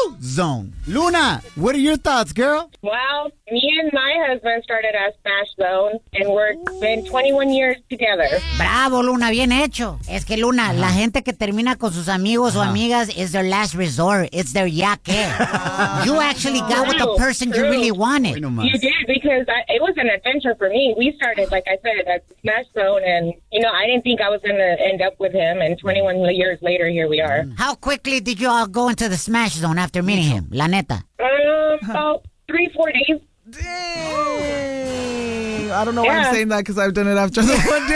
Zone. Luna, what are your thoughts, girl? Well, me and my husband started a Smash Zone, and we're been 21 years together. Bravo, Luna, bien hecho. Es que, Luna, la gente que termina con sus amigos o amigas is their last resort. It's their yaque. You actually got with the person you really wanted. You did, because it was an adventure for me. We started, like I said, at the Smash Zone, and, I didn't think I was going to end up with him, and 21 years later, here we are. How quickly did you all go into the Smash Zone after meeting him? La neta. About 3-4 days. Dang. I don't know why I'm saying that, because I've done it after the one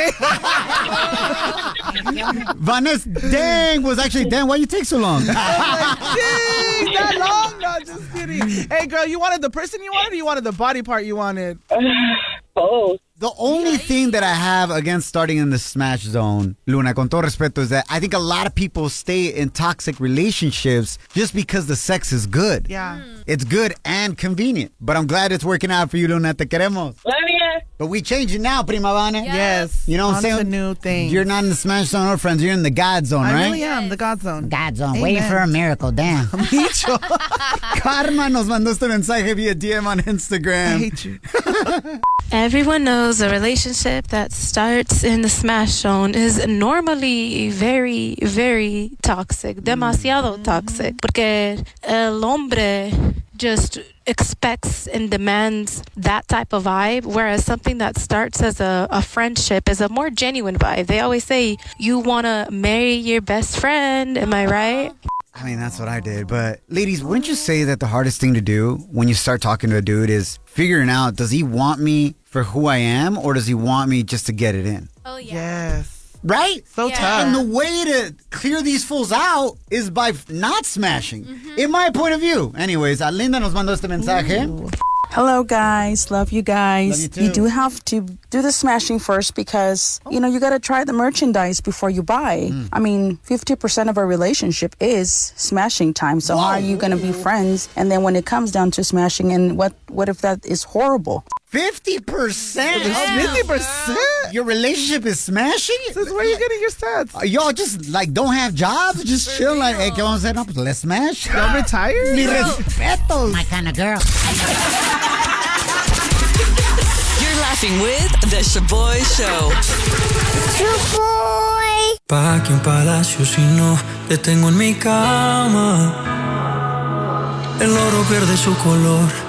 day. Vanessa, dang, was actually, damn, why you take so long? Dang, that long? No, just kidding. Hey, girl, you wanted the person you wanted, or you wanted the body part you wanted? Both. The only thing that I have against starting in the Smash Zone, Luna, con todo respeto, is that I think a lot of people stay in toxic relationships just because the sex is good. Yeah. It's good and convenient. But I'm glad it's working out for you, Luna. Te queremos. Love ya. But we change it now, Prima Vane. Yes. You know what I'm saying? On to new things. You're not in the Smash Zone or friends. You're in the God Zone, right? I really am, the God Zone. God Zone, Amen. waiting for a miracle, damn. Micho. Karma nos mandó este mensaje via DM on Instagram. I hate you. Everyone knows a relationship that starts in the Smash Zone is normally very, very toxic. Demasiado toxic. Porque el hombre just expects and demands that type of vibe, whereas something that starts as a friendship is a more genuine vibe. They always say, you want to marry your best friend. Am I right? I mean, that's what I did. But ladies, wouldn't you say that the hardest thing to do when you start talking to a dude is figuring out, does he want me for who I am, or does he want me just to get it in? Oh, yeah. Yes. Right? So tough. And the way to clear these fools out is by not smashing, in my point of view. Anyways, Alinda nos mandó este mensaje. Hello, guys. Love you guys. Love you too. You do have to do the smashing first because, you got to try the merchandise before you buy. I mean, 50% of a relationship is smashing time. So how are you going to be friends? And then when it comes down to smashing, and what if that is horrible? 50%? 50%? Your relationship is smashing? Since where are you getting your stats? Y'all just, don't have jobs? Just chill, hey, ¿qué vamos a hacer? No, pues let's smash. Y'all retired? Mi respetos. My kind of girl. You're laughing with The Shaboy Show. Shaboy. Pa' que un palacio si no te tengo en mi cama. El oro pierde su color